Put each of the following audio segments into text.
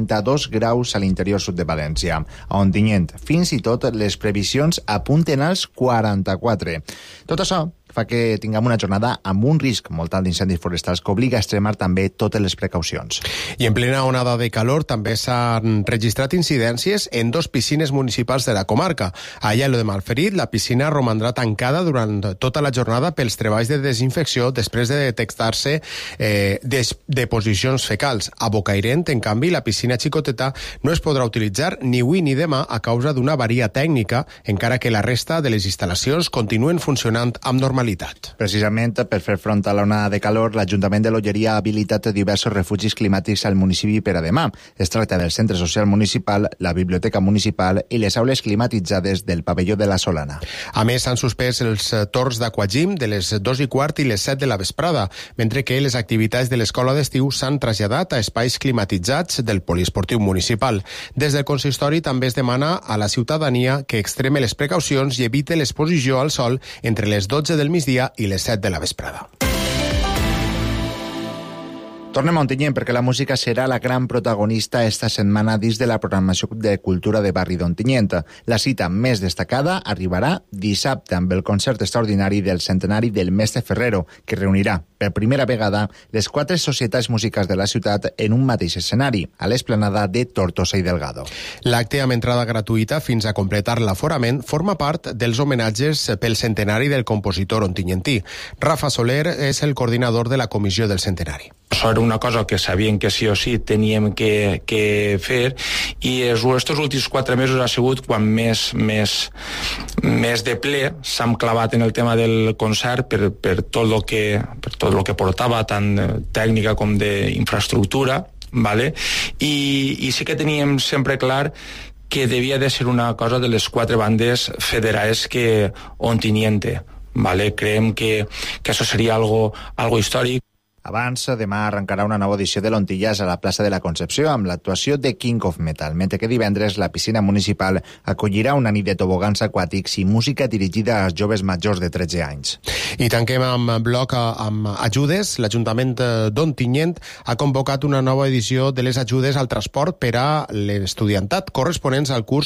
42 graus a l'interior sud de València. A Ontinyent, fins i tot les previsions apunten als 44. Tot això fa que tinguem una jornada amb un risc molt alt d'incendis forestals que obliga a extremar també totes les precaucions. I en plena onada de calor també s'han registrat incidències en 2 piscines municipals de la comarca. A Aielo de Malferit, la piscina romandrà tancada durant tota la jornada pels treballs de desinfecció després de detectar-se deposicions fecals. A Bocairent, en canvi, la piscina xicoteta no es podrà utilitzar ni avui ni demà a causa d'una avaria tècnica, encara que la resta de les instal·lacions continuen funcionant amb normalitat. Precisament per fer front a l'onada de calor, l'Ajuntament de l'Olleria ha habilitat diversos refugis climàtics al municipi per a demà. Es tracta del Centre Social Municipal, la Biblioteca Municipal i les aules climatitzades del Pavelló de la Solana. A més, s'han suspès els torns d'aquagym de les 2:15 i les 7 de la vesprada, mentre que les activitats de l'escola d'estiu s'han traslladat a espais climatitzats del poliesportiu municipal. Des del consistori també es demana a la ciutadania que extreme les precaucions i evite l'exposició al sol entre les 12 del migdia i les 7 de la vesprada. Tornem a Ontinyent perquè la música serà la gran protagonista esta setmana dins de la programació de cultura de barri d'Ontinyent. La cita més destacada arribarà dissabte amb el concert extraordinari del centenari del Mestre Ferrero, que reunirà per primera vegada les 4 societats musicals de la ciutat en un mateix escenari, a l'esplanada de Tortosa i Delgado. L'acte amb entrada gratuïta fins a completar l'aforament forma part dels homenatges pel centenari del compositor ontinyentí. Rafa Soler és el coordinador de la comissió del centenari. Això era una cosa que sabíem que sí o sí teníem que fer, i estos últims 4 mesos ha sigut quan més de ple s'han clavat en el tema del concert per tot el que portava, tant tècnica com d'infraestructura, ¿vale? I sí que teníem sempre clar que devia de ser una cosa de les 4 bandes federades que Ontinyente, ¿vale? Creiem que això seria algo històric. Abans, demà arrencarà una nova edició de l'Ontillas a la plaça de la Concepció amb l'actuació de King of Metal, mentre que divendres la piscina municipal acollirà una nit de tobogans aquàtics i música dirigida als joves majors de 13 anys. I tanquem amb bloc amb ajudes. L'Ajuntament d'Ontinyent ha convocat una nova edició de les ajudes al transport per a l'estudiantat corresponents al curs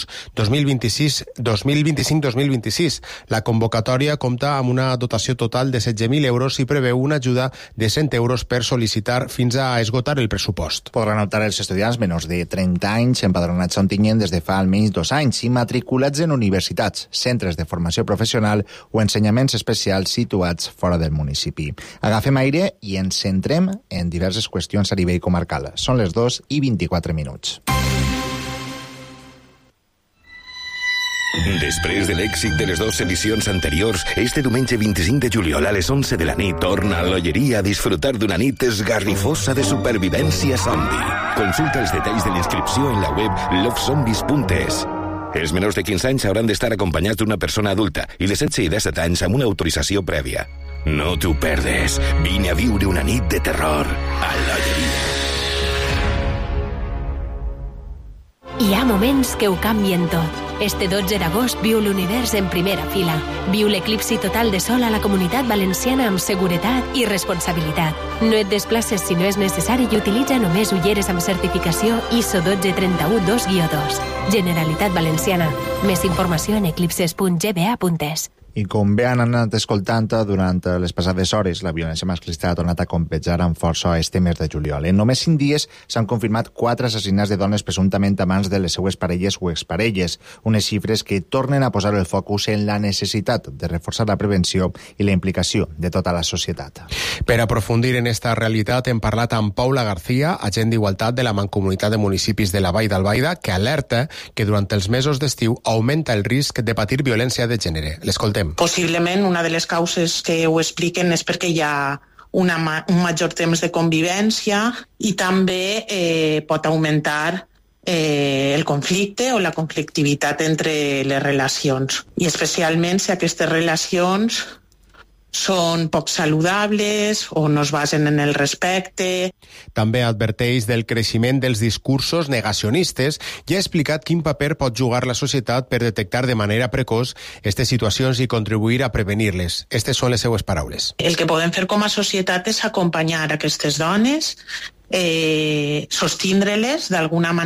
2025-2026. La convocatòria compta amb una dotació total de 16.000 euros i preveu una ajuda de 100 euros per sol·licitar fins a esgotar el pressupost. Podran optar els estudiants menors de 30 anys empadronats a Ontinyent des de fa almenys 2 anys i matriculats en universitats, centres de formació professional o ensenyaments especials situats fora del municipi. Agafem aire i ens centrem en diverses qüestions a nivell comarcal. Són les 2:24. Després de l'èxit de les 2 edicions anteriors, este diumenge 25 de juliol a les 11 de la nit torna a l'Olleria a disfrutar d'una nit esgarrifosa de supervivència zombi. Consulta els detalls de l'inscripció en la web lovezombies.es. Els menors de 15 anys hauran d'estar acompanyats d'una persona adulta i de 16 i 17 anys amb una autorització prèvia. No t'ho perdes. Vine a viure una nit de terror a l'Olleria. Hi ha moments que ho canvien tot. Este 12 d'agost viu l'univers en primera fila. Viu l'eclipsi total de sol a la Comunitat Valenciana amb seguretat i responsabilitat. No et desplaces si no és necessari i utilitza només ulleres amb certificació ISO 12312-2. Generalitat Valenciana. Més informació en eclipses.gba.es. I com bé han anat escoltant durant les passades hores, la violència masclista ha tornat a competir amb força este mes de juliol. En només 5 dies s'han confirmat 4 assassinats de dones presumptament amants de les seues parelles o exparelles, unes xifres que tornen a posar el focus en la necessitat de reforçar la prevenció i la implicació de tota la societat. Per aprofundir en esta realitat hem parlat amb Paula García, agent d'Igualtat de la Mancomunitat de Municipis de la Vall d'Albaida, que alerta que durant els mesos d'estiu augmenta el risc de patir violència de gènere. L'escoltem. Possiblement una de les causes que ho expliquen és perquè hi ha un major temps de convivència i també pot augmentar el conflicte o la conflictivitat entre les relacions. I especialment si aquestes relacions són poc saludables o no es basen en el respecte. També adverteix del creixement dels discursos negacionistes i ha explicat quin paper pot jugar la societat per detectar de manera precoç aquestes situacions i contribuir a prevenir-les. Aquestes són les seues paraules. El que podem fer com a societat és acompanyar aquestes dones, sostindre-les d'alguna manera